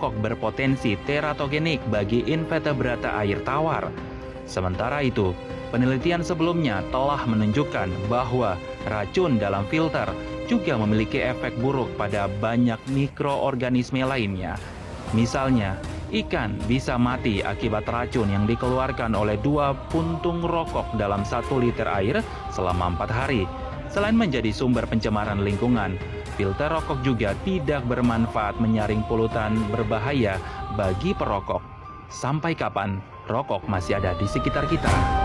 rokok berpotensi teratogenik bagi invertebrata air tawar. Sementara itu, penelitian sebelumnya telah menunjukkan bahwa racun dalam filter juga memiliki efek buruk pada banyak mikroorganisme lainnya. Misalnya, ikan bisa mati akibat racun yang dikeluarkan oleh 2 puntung rokok dalam 1 liter air selama 4 hari. Selain menjadi sumber pencemaran lingkungan, filter rokok juga tidak bermanfaat menyaring polutan berbahaya bagi perokok. Sampai kapan rokok masih ada di sekitar kita?